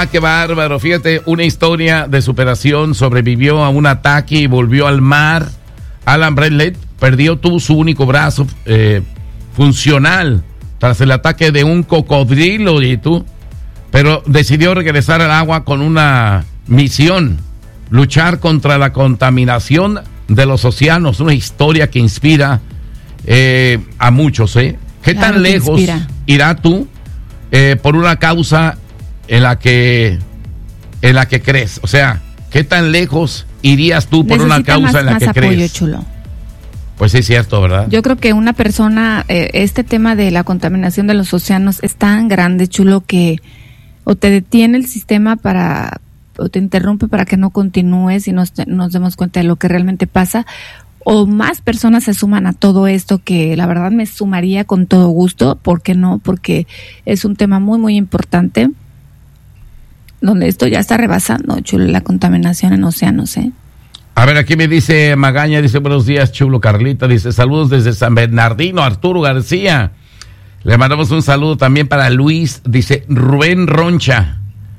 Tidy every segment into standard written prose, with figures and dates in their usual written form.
qué bárbaro. Fíjate, una historia de superación. Sobrevivió a un ataque y volvió al mar. Alan Bradley tuvo su único brazo funcional tras el ataque de un cocodrilo, ¿y tú? Pero decidió regresar al agua con una misión: luchar contra la contaminación de los océanos. Una historia que inspira a muchos, ¿eh? ¿Qué claro, tan lejos irá tú por una causa en la que crees? O sea, ¿qué tan lejos irías tú por una causa en la que crees? Apoyo, chulo. Pues sí, es cierto, ¿verdad? Yo creo que una persona, este tema de la contaminación de los océanos es tan grande, chulo, que o te detiene el sistema o te interrumpe para que no continúes y nos demos cuenta de lo que realmente pasa, o más personas se suman a todo esto, que la verdad me sumaría con todo gusto. ¿Por qué no? Porque es un tema muy, muy importante, donde esto ya está rebasando, chulo, la contaminación en océanos, ¿eh? A ver, aquí me dice Magaña, dice buenos días, chulo. Carlita dice saludos desde San Bernardino, Arturo García. Le mandamos un saludo también para Luis, dice Rubén Roncha.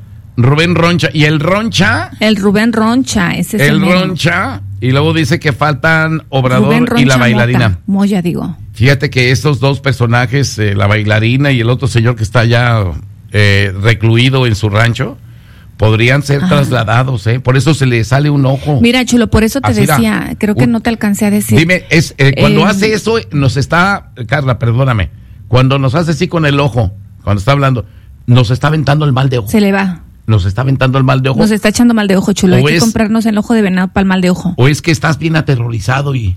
¿Y el Roncha? El Rubén Roncha, ese es el Roncha. Y luego dice que faltan Obrador y la bailarina. Moya, digo. Fíjate que estos dos personajes, la bailarina y el otro señor que está ya recluido en su rancho, podrían ser trasladados, ¿eh? Por eso se le sale un ojo. Mira, chulo, por eso te decía, creo que no te alcancé a decir. Dime, cuando hace eso, Carla, perdóname, cuando nos hace así con el ojo, cuando está hablando, nos está aventando el mal de ojo. Se le va. Nos está aventando el mal de ojo. Nos está echando mal de ojo, chulo. Hay que comprarnos el ojo de venado para el mal de ojo. O es que estás bien aterrorizado y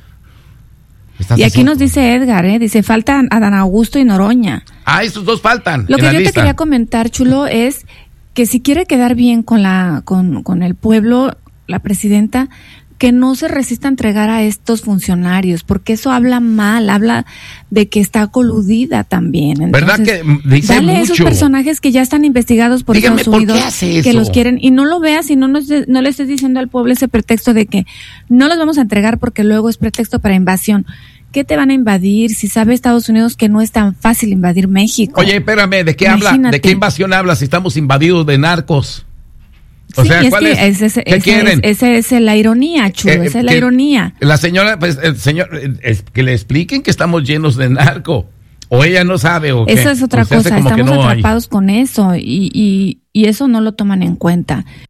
aquí nos dice Edgar, dice, faltan Adán Augusto y Noroña. Esos dos faltan. Lo que yo te quería comentar, chulo, es que si quiere quedar bien con el pueblo, la presidenta, que no se resista a entregar a estos funcionarios, porque eso habla mal, habla de que está coludida también. Entonces, ¿verdad que dice dale mucho? A esos personajes que ya están investigados por Estados Unidos, que los quieren, y no lo veas y no le estés diciendo al pueblo ese pretexto de que no los vamos a entregar porque luego es pretexto para invasión. ¿Qué te van a invadir si sabe Estados Unidos que no es tan fácil invadir México? Oye, espérame, ¿de qué habla? ¿De qué invasión habla si estamos invadidos de narcos? O sea, ¿cuál es? ¿Qué quieren? Esa es la ironía, chulo, esa es la ironía. La señora, pues, el señor, que le expliquen que estamos llenos de narco. O ella no sabe, o eso es otra cosa, estamos atrapados con eso, y eso no lo toman en cuenta.